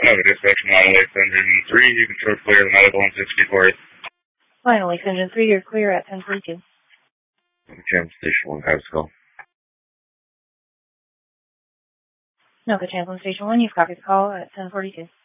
Another dispatch, Model X Engine 3, you can show clear the medical on 64th. Final X Engine 3, you're clear at 1042. Channel Station 1, House Call. No, the Champlin Station 1, you've copied the call at 1042.